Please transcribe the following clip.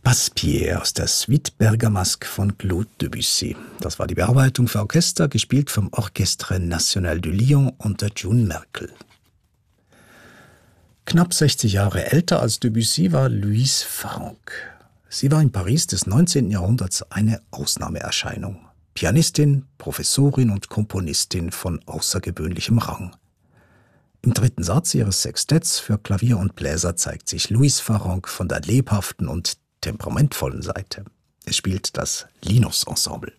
Passepied aus der Suite Bergamasque von Claude Debussy. Das war die Bearbeitung für Orchester, gespielt vom Orchestre National de Lyon unter June Merkel. Knapp 60 Jahre älter als Debussy war Louise Farrenc. Sie war im Paris des 19. Jahrhunderts eine Ausnahmeerscheinung. Pianistin, Professorin und Komponistin von außergewöhnlichem Rang. Im dritten Satz ihres Sextetts für Klavier und Bläser zeigt sich Louise Farrenc von der lebhaften und temperamentvollen Seite. Es spielt das Linus-Ensemble.